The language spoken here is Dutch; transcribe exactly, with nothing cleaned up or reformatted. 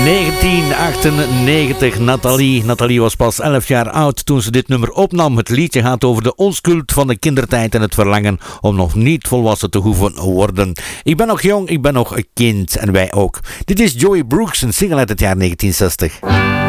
negentien achtennegentig, Nathalie. Nathalie was pas elf jaar oud toen ze dit nummer opnam. Het liedje gaat over de onschuld van de kindertijd en het verlangen om nog niet volwassen te hoeven worden. Ik ben nog jong, ik ben nog een kind en wij ook. Dit is Joey Brooks, een single uit het jaar negentien zestig.